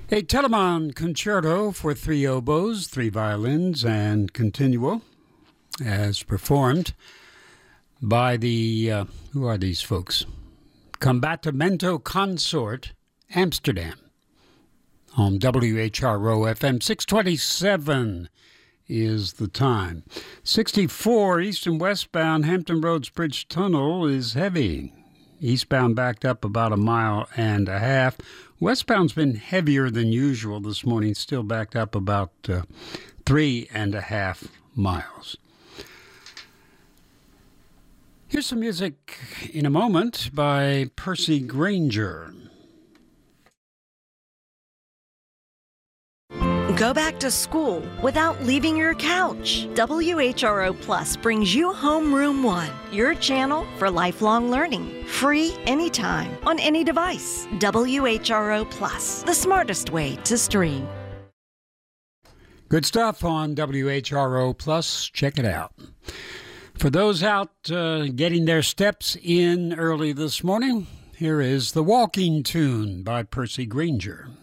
A Telemann concerto for three oboes, three violins, and continuo, as performed by the, who are these folks? Combattimento Consort, Amsterdam, on WHRO FM 627 is the time. 64 east and westbound Hampton Roads Bridge Tunnel is heavy. Eastbound backed up about 1.5 miles. Westbound's been heavier than usual this morning, still backed up about 3.5 miles. Here's some music in a moment by Percy Grainger. Go back to school without leaving your couch. WHRO Plus brings you Homeroom One, your channel for lifelong learning. Free anytime, on any device. WHRO Plus, the smartest way to stream. Good stuff on WHRO Plus. Check it out. For those out getting their steps in early this morning, here is The Walking Tune by Percy Grainger.